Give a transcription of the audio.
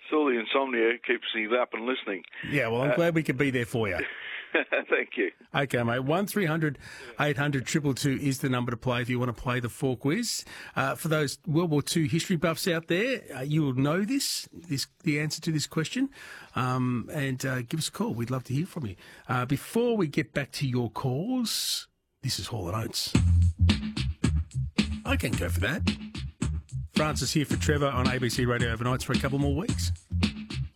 still the insomnia keeps me up and listening. Yeah, well, I'm glad we could be there for you. Thank you. Okay, mate. 1300 800 222 is the number to play if you want to play the 4 quiz. For those World War II history buffs out there, you will know the answer to this question, and give us a call. We'd love to hear from you. Before we get back to your calls, this is Hall & Oates. I can go for that. Francis here for Trevor on ABC Radio Overnights for a couple more weeks.